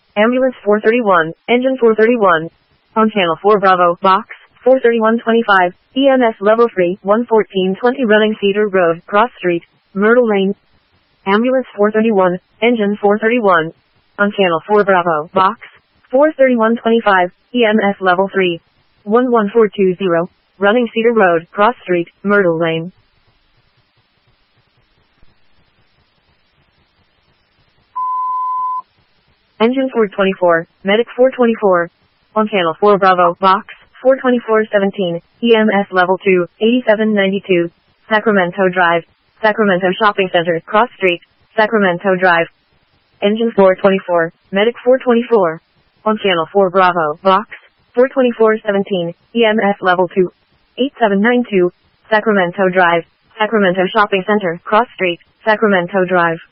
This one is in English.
Ambulance 431, Engine 431. On Channel 4 Bravo, Box 43125, EMS Level 3, 11420 Running Cedar Road, Cross Street, Myrtle Lane. Ambulance 431, Engine 431. On Channel 4 Bravo, Box 43125, EMS Level 3, 11420, Running Cedar Road, Cross Street, Myrtle Lane. Engine 424, Medic 424. On Channel 4 Bravo, Box 42417, EMS Level 2, 8792, Sacramento Drive, Sacramento Shopping Center, Cross Street, Sacramento Drive. Engine 424, Medic 424. On Channel 4 Bravo, Box 42417, EMS Level 2, 8792, Sacramento Drive, Sacramento Shopping Center, Cross Street, Sacramento Drive.